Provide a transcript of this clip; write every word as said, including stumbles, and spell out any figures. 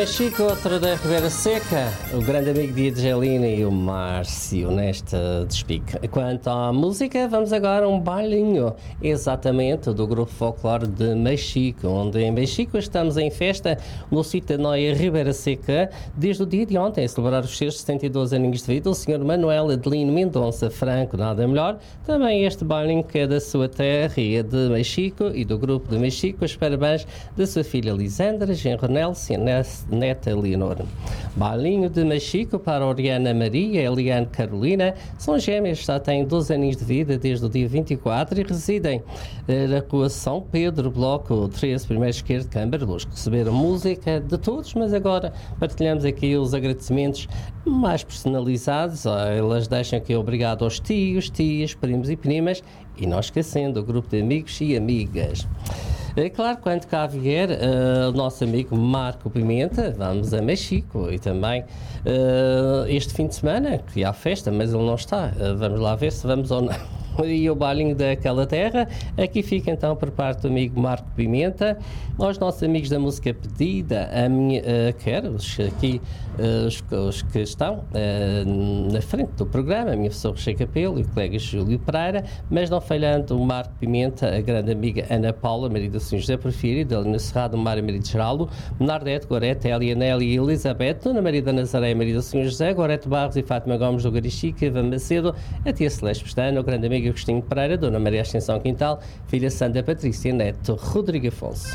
Chico, outra da Ribeira Seca, o grande amigo de Angelina e o Márcio nesta despique. Quanto à música, vamos agora a um bailinho, exatamente, do grupo folclore de Mexico, onde em Mexico estamos em festa no sítio da Noia Ribeira Seca, desde o dia de ontem, a celebrar os seus setenta e dois aninhos de vida, o senhor Manuel Adelino Mendonça Franco, nada melhor. Também este bailinho que é da sua terra e é de Mexico e do grupo de Mexico, os parabéns da sua filha Lisandra, genro Nelson, neta Leonor. Bailinho de Mexico para Oriana Maria e Eliane Carolina, são gêmeas, já têm doze anos de vida desde o dia vinte e quatro e residem eh, na rua São Pedro, bloco treze, primeiro esquerdo, Câmara Luz. Receberam música de todos, mas agora partilhamos aqui os agradecimentos mais personalizados. Elas deixam aqui obrigado aos tios, tias, primos e primas e não esquecendo o grupo de amigos e amigas. É claro, quando cá vier uh, o nosso amigo Marco Pimenta, vamos a Mexico e também uh, este fim de semana, que há festa, mas ele não está. Uh, vamos lá ver se vamos ou não. E o bailinho daquela terra, aqui fica então por parte do amigo Marco Pimenta, aos nossos amigos da música pedida, a minha, uh, quero, os, aqui uh, os, os que estão uh, na frente do programa, a minha professora Rocha Capelo e o colega Júlio Pereira, mas não falhando o Marco Pimenta, a grande amiga Ana Paula, marido do senhor José Porfírio, Dalina Serrado, Mário Marido Geraldo, Nardete, Gorete, Elia Nelly e Elizabeth, Dona Maria da Nazaré, marido do senhor José, Gorete Barros e Fátima Gomes do Garichica, Eva Macedo, a tia Celeste Pestana, o grande amigo Agostinho Pereira, Dona Maria Ascensão Quintal, filha Sandra Patrícia, neto Rodrigo Afonso.